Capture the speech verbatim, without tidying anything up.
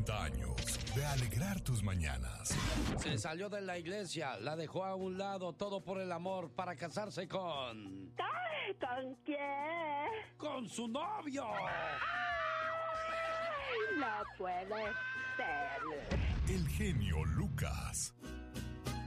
cincuenta años de alegrar tus mañanas. Se salió de la iglesia, la dejó a un lado, todo por el amor, para casarse con... Ay, ¿con quién? ¡Con su novio! Ay, no puede ser. El genio Lucas.